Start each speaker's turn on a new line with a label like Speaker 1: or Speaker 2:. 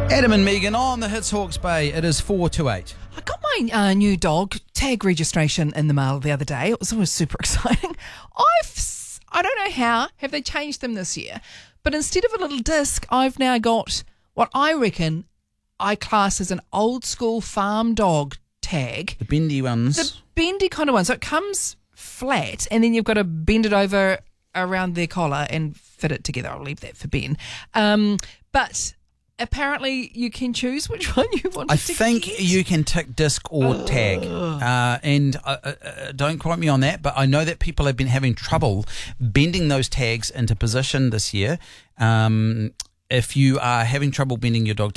Speaker 1: Adam and Megan on the Hits Hawke's Bay. It is 4 to 8.
Speaker 2: I got my new dog tag registration in the mail the other day. It was always super exciting. I don't know how have they changed them this year, but instead of a little disc, I've now got what I reckon I class as an old school farm dog tag.
Speaker 1: The bendy ones.
Speaker 2: The bendy kind of one. So it comes flat, and then you've got to bend it over around their collar and fit it together. I'll leave that for Ben. But apparently you can choose which one you want to get.
Speaker 1: I think you can tick disc or tag. And don't quote me on that, but I know that people have been having trouble bending those tags into position this year. If you are having trouble bending your dog